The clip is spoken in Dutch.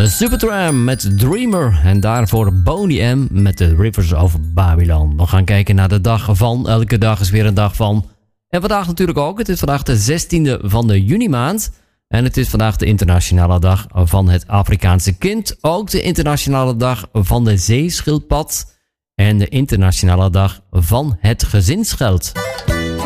Supertramp met Dreamer en daarvoor Boney M met The Rivers of Babylon. We gaan kijken naar de dag van. Elke dag is weer een dag van. En vandaag natuurlijk ook. Het is vandaag de 16e van de junimaand. En het is vandaag de internationale dag van het Afrikaanse kind. Ook de internationale dag van de zeeschildpad. En de internationale dag van het gezinsgeld.